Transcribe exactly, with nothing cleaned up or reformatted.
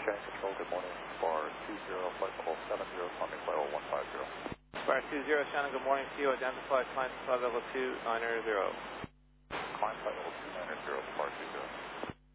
Shannon Control, good morning. Bar two zero, flight level seven zero, climbing flight level one five zero. Bar two zero, Shannon, good morning to you. Identify climb flight level two nine zero. Climb flight level two nine zero, bar two zero.